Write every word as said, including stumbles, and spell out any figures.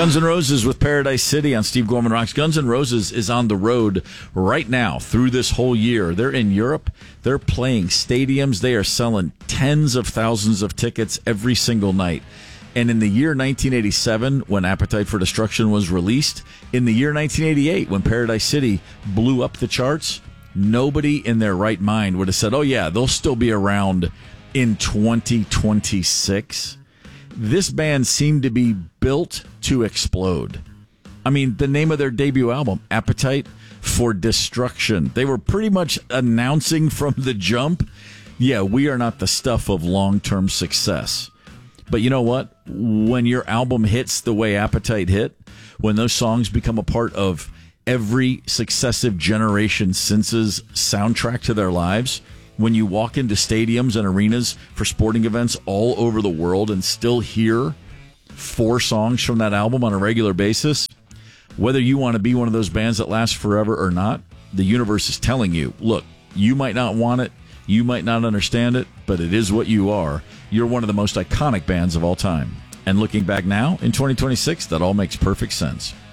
Guns N' Roses with Paradise City on Steve Gorman Rocks. Guns N' Roses is on the road right now through this whole year. They're in Europe. They're playing stadiums. They are selling tens of thousands of tickets every single night. And in the year nineteen eighty-seven, when Appetite for Destruction was released, in the year nineteen eighty-eight, when Paradise City blew up the charts, nobody in their right mind would have said, oh, yeah, they'll still be around in twenty twenty-six. This band seemed to be built to explode. I mean, the name of their debut album, Appetite for Destruction, they were pretty much announcing from the jump, yeah, we are not the stuff of long-term success. But you know what? When your album hits the way Appetite hit, when those songs become a part of every successive generation since's soundtrack to their lives, when you walk into stadiums and arenas for sporting events all over the world and still hear four songs from that album on a regular basis, whether you want to be one of those bands that lasts forever or not, the universe is telling you, look, you might not want it, you might not understand it, but it is what you are. You're one of the most iconic bands of all time. And looking back now, in twenty twenty-six, that all makes perfect sense.